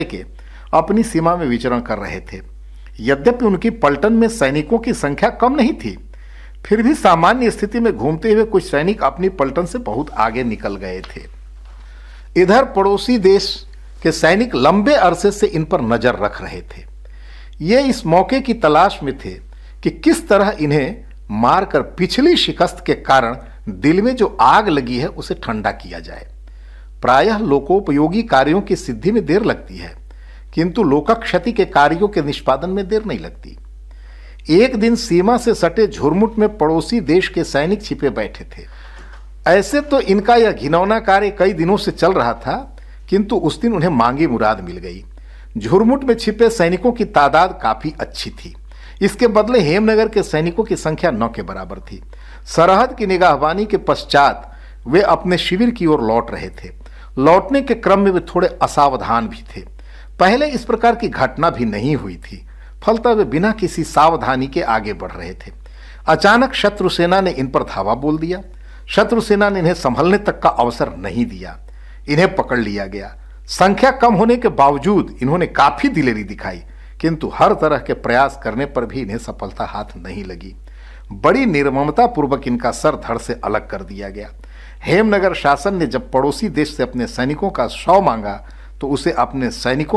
के अपनी सीमा में विचरण कर रहे थे। यद्यपि उनकी पलटन में सैनिकों की संख्या कम नहीं थी, फिर भी सामान्य स्थिति में घूमते हुए कुछ सैनिक अपनी पलटन से बहुत आगे निकल गए थे। इधर पड़ोसी देश के सैनिक लंबे अरसे से इन पर नजर रख रहे थे। ये इस मौके की तलाश में थे कि किस तरह इन्हें मारकर पिछली शिकस्त के कारण दिल में जो आग लगी है उसे ठंडा किया जाए। प्रायः लोकोपयोगी कार्यों की सिद्धि में देर लगती है, किंतु लोकक्षति के कार्यों के निष्पादन में देर नहीं लगती। एक दिन सीमा से सटे झुरमुट में पड़ोसी देश के सैनिक छिपे बैठे थे। ऐसे तो इनका यह घिनौना कार्य कई दिनों से चल रहा था, किंतु उस दिन उन्हें मांगी मुराद मिल गई। झुरमुट में छिपे सैनिकों की तादाद काफी अच्छी थी। इसके बदले हेमनगर के सैनिकों की संख्या 9 के बराबर थी। सरहद की निगाहबानी के पश्चात वे अपने शिविर की ओर लौट रहे थे। लौटने के क्रम में वे थोड़े असावधान भी थे। पहले इस प्रकार की घटना भी नहीं हुई थी, फलतः वे बिना किसी सावधानी के आगे बढ़ रहे थे। अचानक शत्रु सेना ने इन पर धावा बोल दिया। शत्रु सेना ने इन्हें संभलने तक का अवसर नहीं दिया। इन्हें पकड़ लिया गया। संख्या कम होने के बावजूद इन्होंने काफी दिलेरी दिखाई, किंतु हर तरह के प्रयास करने पर भी इन्हें सफलता हाथ नहीं लगी। बड़ी निर्ममता पूर्वक इनका सर धड़ से अलग कर दिया गया। हेमनगर शासन ने जब पड़ोसी देश से अपने सैनिकों का शव मांगा तो उसे अपने सैनिकों